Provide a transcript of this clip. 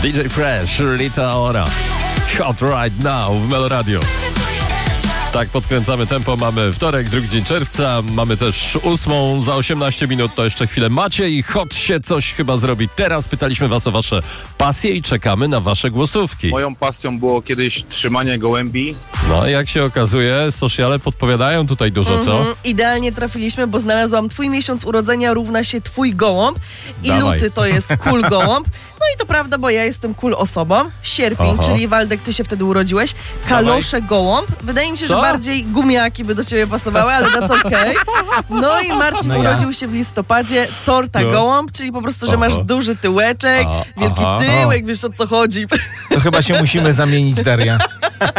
DJ Fresh, Rita Ora. Hot right now w Melo Radio. Tak, podkręcamy tempo, mamy wtorek, drugi dzień czerwca, mamy też 8 za 18 minut, to jeszcze chwilę macie i hot się coś chyba zrobi. Teraz pytaliśmy was o wasze pasje i czekamy na wasze głosówki. Moją pasją było kiedyś trzymanie gołębi. No jak się okazuje, sociale podpowiadają tutaj dużo, co? Idealnie trafiliśmy, bo znalazłam twój miesiąc urodzenia równa się twój gołąb i Dawaj. luty to jest cool gołąb. No i to prawda, bo ja jestem cool osobą. Sierpień, Aha. czyli Waldek, ty się wtedy urodziłeś. Kalosze gołąb. Wydaje mi się, że Co? bardziej gumiaki by do ciebie pasowały, ale that's okay. No i Marcin urodził się w listopadzie. Torta No. gołąb, czyli po prostu, że masz Aha. duży tyłeczek, wielki Aha. tyłek, wiesz o co chodzi. To chyba się musimy zamienić, Daria.